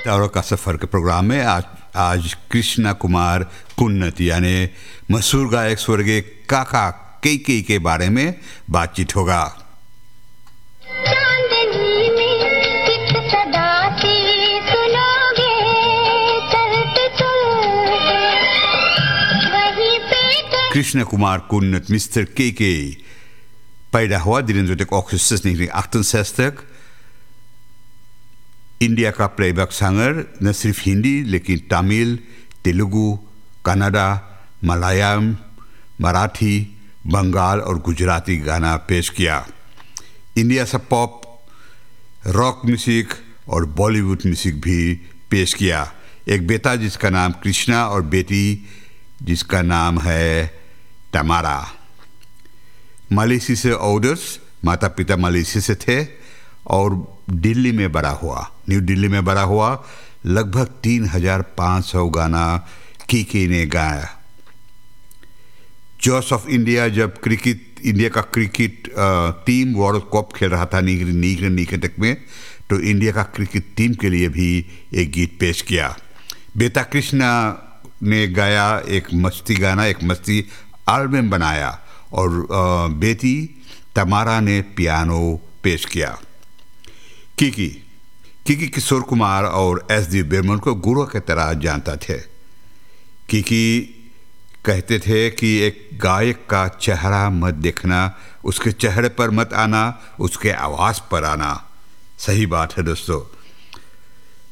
तारों का सफ़र के प्रोग्राम में आज कृष्णा कुमार कुन्नत यानी मशहूर गायक स्वर्गीय काका केके के बारे में बातचीत होगा। कृष्णा कुमार कुन्नत मिस्टर केके पैदा हुआ 23 Augustus 1968। इंडिया का प्लेबैक सिंगर न सिर्फ हिंदी लेकिन तमिल, तेलुगु, कन्नड़ा, मलयालम, मराठी, बंगाल और गुजराती गाना पेश किया। इंडिया से पॉप, रॉक म्यूजिक और बॉलीवुड म्यूजिक भी पेश किया। एक बेटा जिसका नाम कृष्णा और बेटी जिसका नाम है तमारा। मलेशिया से ओडर्स, माता पिता मलेशिया से थे और दिल्ली में बड़ा हुआ, न्यू दिल्ली में बड़ा हुआ। लगभग 3500 गाना केके ने गाया। जॉस ऑफ इंडिया जब इंडिया का क्रिकेट टीम वर्ल्ड कप खेल रहा था निकटक में, तो इंडिया का क्रिकेट टीम के लिए भी एक गीत पेश किया। बेटा कृष्णा ने गाया एक मस्ती गाना, एक मस्ती एल्बम बनाया और बेटी तमारा ने पियानो पेश किया। किकी किशोर कुमार और एस.डी. बर्मन को गुरु की तरह जानता थे। किकी कहते थे कि एक गायक का चेहरा मत देखना, उसके चेहरे पर मत आना, उसके आवाज़ पर आना। सही बात है दोस्तों।